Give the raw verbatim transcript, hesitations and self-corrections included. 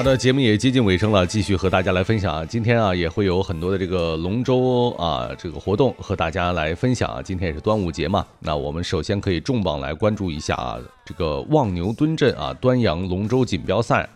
好的，节目也接近尾声了，继续和大家来分享啊。今天啊也会有很多的这个龙舟啊这个活动和大家来分享啊。今天也是端午节嘛，那我们首先可以重磅来关注一下啊这个望牛墩镇啊端阳龙舟锦标赛